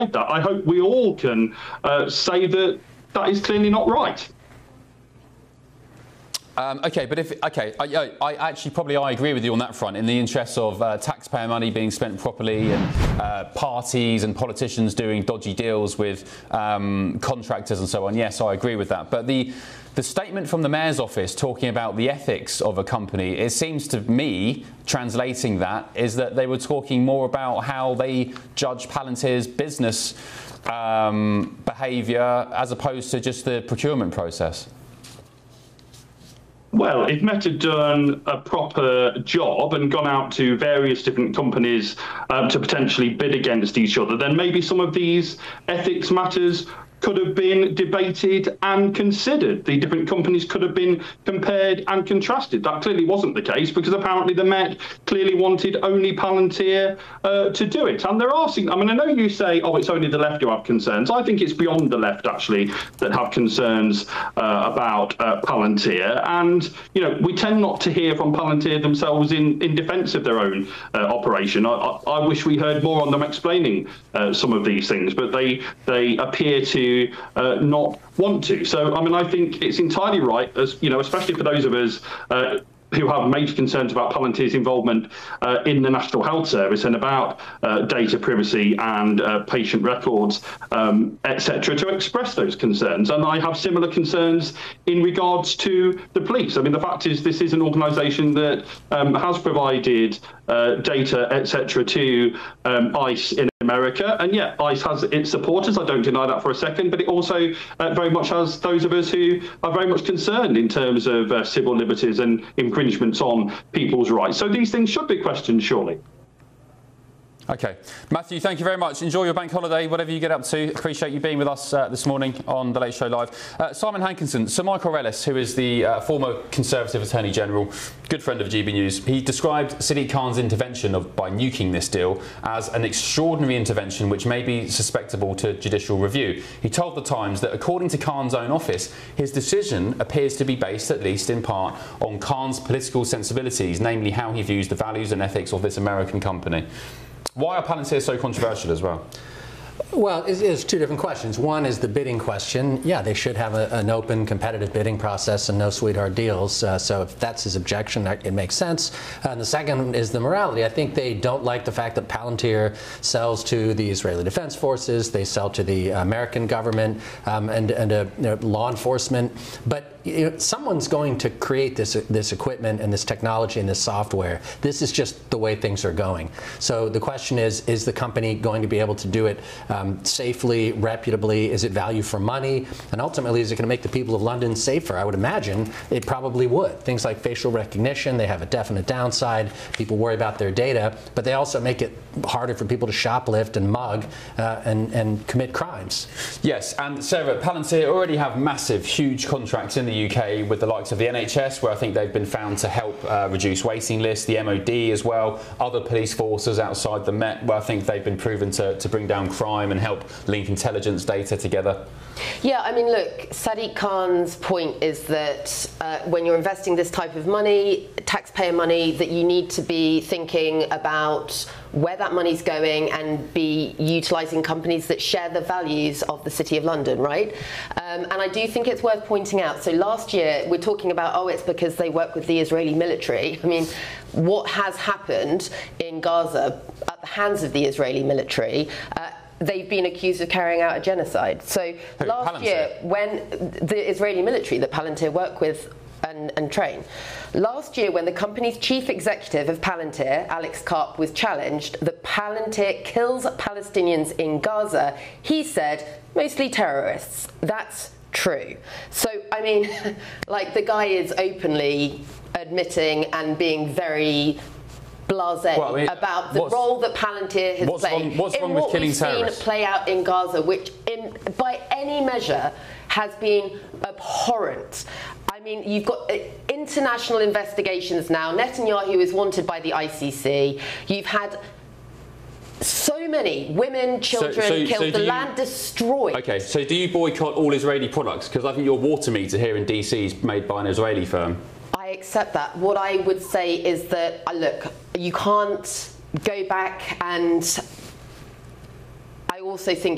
that. I hope we all can say that that is clearly not right. Okay, but I actually I agree with you on that front. In the interests of taxpayer money being spent properly and parties and politicians doing dodgy deals with contractors and so on, yes, I agree with that. But the statement from the Mayor's office talking about the ethics of a company, it seems to me, translating that, is that they were talking more about how they judge Palantir's business behaviour as opposed to just the procurement process. Well, if Met had done a proper job and gone out to various different companies to potentially bid against each other, then maybe some of these ethics matters could have been debated and considered. The different companies could have been compared and contrasted. That clearly wasn't the case, because apparently the Met clearly wanted only Palantir to do it. And there are things, I mean, I know you say, oh, it's only the left who have concerns. I think it's beyond the left, actually, that have concerns about Palantir. And, you know, we tend not to hear from Palantir themselves in defence of their own operation. I wish we heard more on them explaining some of these things, but they appear to not want to. So, I mean, I think it's entirely right, as you know, especially for those of us who have major concerns about Palantir's involvement in the National Health Service and about data privacy and patient records, etc., to express those concerns. And I have similar concerns in regards to the police. I mean, the fact is, this is an organisation that has provided data, etc., to ICE in America, and yeah, ICE has its supporters, I don't deny that for a second, but it also very much has those of us who are very much concerned in terms of civil liberties and infringements on people's rights. So these things should be questioned, surely. Okay. Matthew, thank you very much. Enjoy your bank holiday, whatever you get up to. Appreciate you being with us this morning on The Late Show Live. Simon Hankinson, Sir Michael Ellis, who is the former Conservative Attorney General, good friend of GB News, he described Sadiq Khan's intervention by nuking this deal as an extraordinary intervention which may be susceptible to judicial review. He told The Times that according to Khan's own office, his decision appears to be based, at least in part, on Khan's political sensibilities, namely how he views the values and ethics of this American company. Why are Palantir so controversial as well? Well, it's two different questions. One is the bidding question. Yeah, they should have an open, competitive bidding process and no sweetheart deals. So if that's his objection, it makes sense. And the second is the morality. I think they don't like the fact that Palantir sells to the Israeli Defense Forces, they sell to the American government and law enforcement. But someone's going to create this equipment and this technology and this software. This is just the way things are going. So the question is the company going to be able to do it safely, reputably? Is it value for money? And ultimately, is it going to make the people of London safer? I would imagine it probably would. Things like facial recognition, they have a definite downside. People worry about their data, but they also make it harder for people to shoplift and mug and commit crimes. Yes, and Sarah, Palantir already have massive, huge contracts in the UK with the likes of the NHS, where I think they've been found to help reduce waiting lists, the MOD as well, other police forces outside the Met, where I think they've been proven to bring down crime and help link intelligence data together. Yeah, I mean, look, Sadiq Khan's point is that when you're investing this type of money, taxpayer money, that you need to be thinking about where that money's going and be utilising companies that share the values of the City of London, right? And I do think it's worth pointing out. So last year, we're talking about, oh, it's because they work with the Israeli military. I mean, what has happened in Gaza at the hands of the Israeli military, they've been accused of carrying out a genocide. So last year, when the Israeli military that Palantir work with and train, last year when the company's chief executive of Palantir, Alex Karp, was challenged that Palantir kills Palestinians in Gaza, he said, mostly terrorists. That's true. So, I mean, like, the guy is openly admitting and being very blasé about the role that Palantir has played. What's wrong with killing terrorists? What we've seen play out in Gaza, which by any measure has been abhorrent. I mean, you've got international investigations now. Netanyahu is wanted by the ICC. You've had so many women, children killed, the land destroyed. Okay, so do you boycott all Israeli products? Because I think your water meter here in DC is made by an Israeli firm. I accept that. What I would say is that, look, you can't go back, and I also think